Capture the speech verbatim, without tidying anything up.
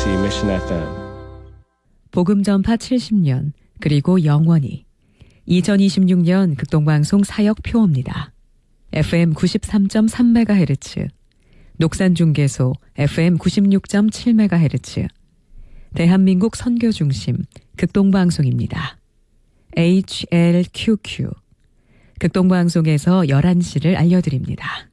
케이비에스 Mission 에프엠. 복음 전파 칠십 년 그리고 영원히 이천이십육 년 극동방송 사역 표어입니다. 에프엠 구십삼 점 삼 메가헤르츠, 녹산중계소 에프엠 구십육 점 칠 메가헤르츠, 대한민국 선교중심 극동방송입니다. 에이치엘큐큐 극동방송에서 열한 시를 알려드립니다.